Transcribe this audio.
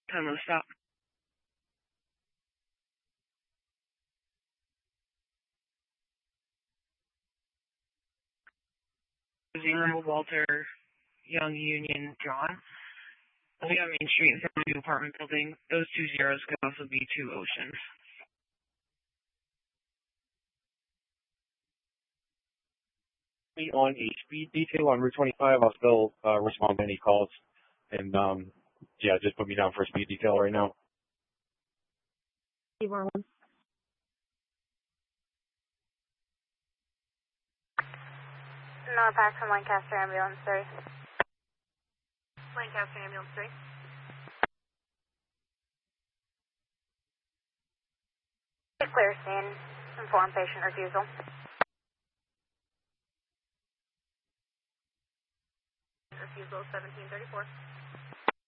Time of the stop. Zero, Walter, Young, Union, John. We got Main Street in front of the new apartment building. Those 2 zeros could also be 2 Oceans. On a speed detail on Route 25, I'll still respond to any calls. And, yeah, just put me down for a speed detail right now. Steve Marlin. No, back from Lancaster Ambulance 3. Lancaster Ambulance 3. Clear scene. Inform patient refusal. Refusal 1734.